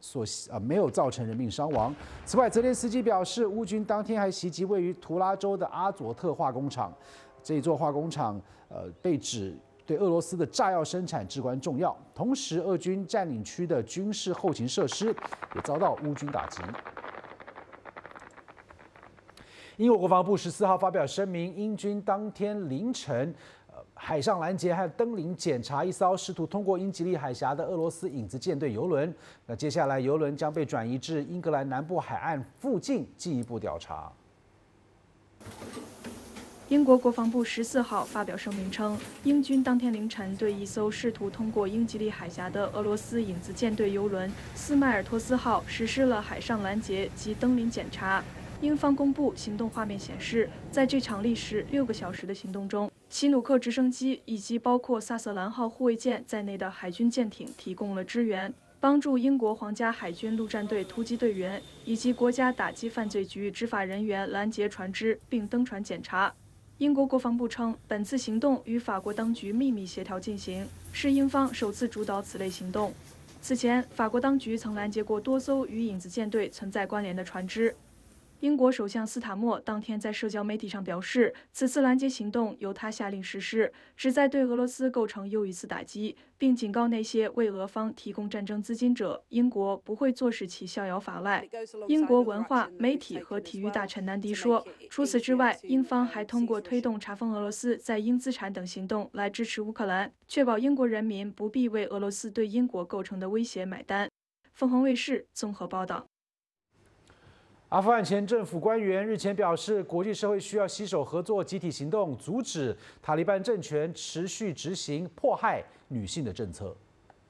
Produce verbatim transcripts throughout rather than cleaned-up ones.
所呃没有造成人命伤亡。此外，泽连斯基表示，乌军当天还袭击位于图拉州的阿佐特化工厂，这座化工厂呃被指对俄罗斯的炸药生产至关重要。同时，俄军占领区的军事后勤设施也遭到乌军打击。英国国防部十四号发表声明，英军当天凌晨，呃，海上拦截和登临检查一艘试图通过英吉利海峡的俄罗斯影子舰队油轮。那接下来，油轮将被转移至英格兰南部海岸附近进一步调查。 英国国防部十四号发表声明称，英军当天凌晨对一艘试图通过英吉利海峡的俄罗斯影子舰队油轮“斯迈尔托斯号”实施了海上拦截及登临检查。英方公布行动画面显示，在这场历时六个小时的行动中，希努克直升机以及包括萨瑟兰号护卫舰在内的海军舰艇提供了支援，帮助英国皇家海军陆战队突击队员以及国家打击犯罪局执法人员拦截船只并登船检查。英国国防部称，本次行动与法国当局秘密协调进行，是英方首次主导此类行动。此前，法国当局曾拦截过多艘与影子舰队存在关联的船只。英国首相斯塔默当天在社交媒体上表示，此次拦截行动由他下令实施，旨在对俄罗斯构成又一次打击，并警告那些为俄方提供战争资金者，英国不会坐视其逍遥法外。英国文化、媒体和体育大臣南迪说，除此之外，英方还通过推动查封俄罗斯在英资产等行动来支持乌克兰，确保英国人民不必为俄罗斯对英国构成的威胁买单。凤凰卫视综合报道。 阿富汗前政府官员日前表示，国际社会需要携手合作，集体行动，阻止塔利班政权持续执行迫害女性的政策。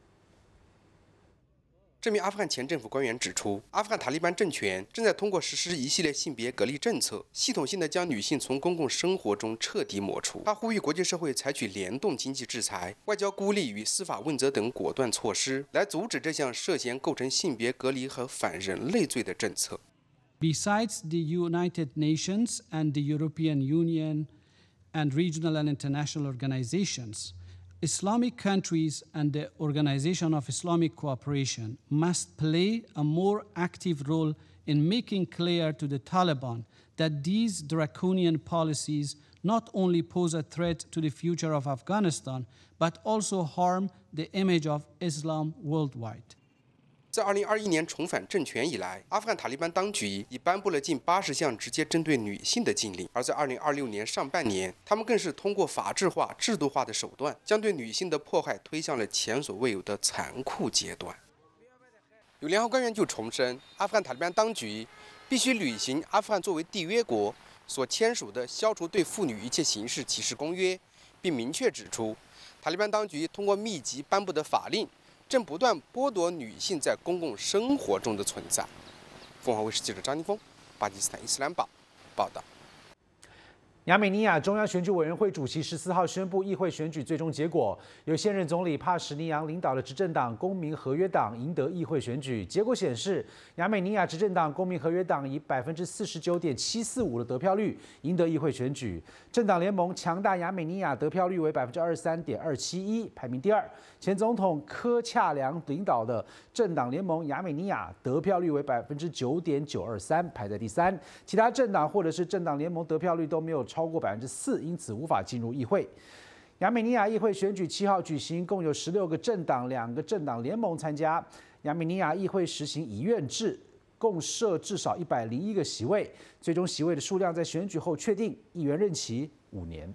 这名阿富汗前政府官员指出，阿富汗塔利班政权正在通过实施一系列性别隔离政策，系统性地将女性从公共生活中彻底抹除。他呼吁国际社会采取联动经济制裁、外交孤立与司法问责等果断措施，来阻止这项涉嫌构成性别隔离和反人类罪的政策。 Besides the United Nations and the European Union and regional and international organizations, Islamic countries and the Organization of Islamic Cooperation must play a more active role in making clear to the Taliban that these draconian policies not only pose a threat to the future of Afghanistan, but also harm the image of Islam worldwide. 自二零二一年重返政权以来，阿富汗塔利班当局已颁布了近八十项直接针对女性的禁令，而在二零二六年上半年，他们更是通过法制化、制度化的手段，将对女性的迫害推向了前所未有的残酷阶段。有联合官员就重申，阿富汗塔利班当局必须履行阿富汗作为缔约国所签署的《消除对妇女一切形式歧视公约》，并明确指出，塔利班当局通过密集颁布的法令，正不断剥夺女性在公共生活中的存在。凤凰卫视记者张宁峰，巴基斯坦伊斯兰堡报道。 亚美尼亚中央选举委员会主席十四号宣布议会选举最终结果，由现任总理帕什尼扬领导的执政党公民合约党赢得议会选举。结果显示，亚美尼亚执政党公民合约党以百分之四十九点七四五的得票率赢得议会选举。政党联盟强大亚美尼亚得票率为百分之二十三点二七一，排名第二。前总统科恰良领导的政党联盟亚美尼亚得票率为百分之九点九二三，排在第三。其他政党或者是政党联盟得票率都没有超过百分之四，因此无法进入议会。亚美尼亚议会选举七号举行，共有十六个政党、两个政党联盟参加。亚美尼亚议会实行议院制，共设至少一百零一个席位，最终席位的数量在选举后确定，议员任期五年。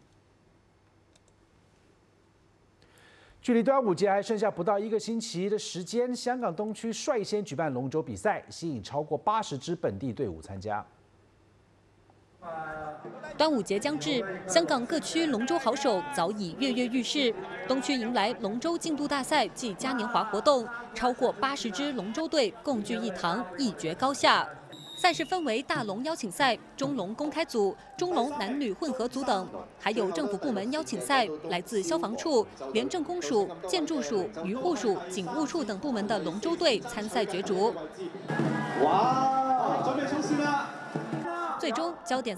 距离端午节还剩下不到一个星期的时间，香港东区率先举办龙舟比赛，吸引超过八十支本地队伍参加。 端午节将至，香港各区龙舟好手早已跃跃欲试。东区迎来龙舟竞渡大赛暨嘉年华活动，超过八十支龙舟队共聚一堂，一决高下。赛事分为大龙邀请赛、中龙公开组、中龙男女混合组等，还有政府部门邀请赛，来自消防处、廉政公署、建筑署、渔护署、警务处等部门的龙舟队参赛角逐。哇，准备冲刺了！最终焦点